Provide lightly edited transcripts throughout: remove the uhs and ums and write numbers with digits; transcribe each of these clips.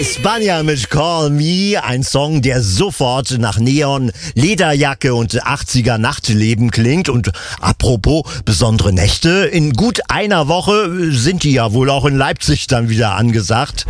Spanja mit Call Me, ein Song, der sofort nach Neon, Lederjacke und 80er Nachtleben klingt. Und apropos besondere Nächte, in gut einer Woche sind die ja wohl auch in Leipzig dann wieder angesagt.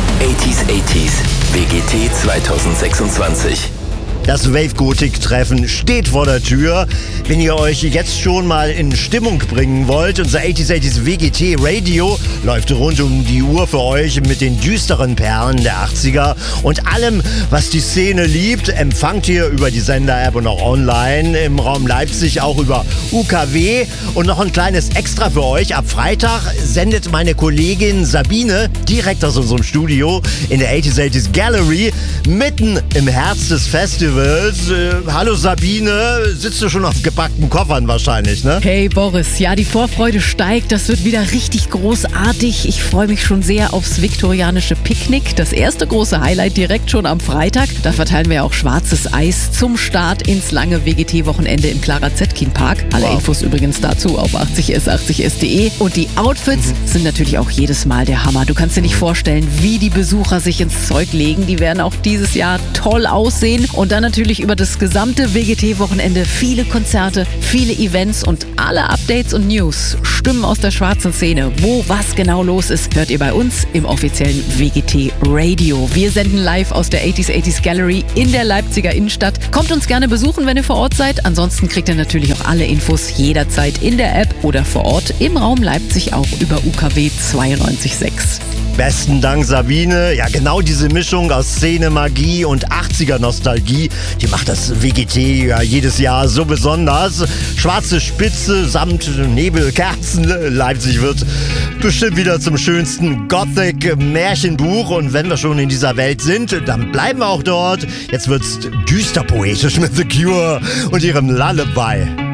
80s, WGT 2026. Das Wave-Gothic-Treffen steht vor der Tür. Wenn ihr euch jetzt schon mal in Stimmung bringen wollt, unser 80s WGT Radio läuft rund um die Uhr für euch mit den düsteren Perlen der 80er und allem, was die Szene liebt, empfangt ihr über die Sender-App und auch online im Raum Leipzig, auch über UKW. Und noch ein kleines Extra für euch. Ab Freitag sendet meine Kollegin Sabine direkt aus unserem Studio in der 80s Gallery mitten im Herz des Festivals. Hallo Sabine, sitzt du schon auf gepackten Koffern wahrscheinlich, ne? Hey Boris, ja, die Vorfreude steigt, das wird wieder richtig großartig. Ich freue mich schon sehr aufs viktorianische Picknick, das erste große Highlight direkt schon am Freitag. Da verteilen wir auch schwarzes Eis zum Start ins lange WGT-Wochenende im Clara Zetkin Park. Alle Infos übrigens dazu auf 80s80s.de. Und die Outfits sind natürlich auch jedes Mal der Hammer. Du kannst dir nicht vorstellen, wie die Besucher sich ins Zeug legen. Die werden auch dieses Jahr toll aussehen. Und dann natürlich über das gesamte WGT-Wochenende viele Konzerte, viele Events und alle Updates und News, Stimmen aus der schwarzen Szene. Wo was genau los ist, hört ihr bei uns im offiziellen WGT Radio. Wir senden live aus der 80s Gallery in der Leipziger Innenstadt. Kommt uns gerne besuchen, wenn ihr vor Ort seid. Ansonsten kriegt ihr natürlich auch alle Infos jederzeit in der App oder vor Ort im Raum Leipzig auch über UKW 92.6. Besten Dank, Sabine. Ja, genau diese Mischung aus Szene, Magie und 80er-Nostalgie, die macht das WGT ja jedes Jahr so besonders. Schwarze Spitze samt Nebelkerzen. Leipzig wird bestimmt wieder zum schönsten Gothic-Märchenbuch. Und wenn wir schon in dieser Welt sind, dann bleiben wir auch dort. Jetzt wird's düster poetisch mit The Cure und ihrem Lullaby.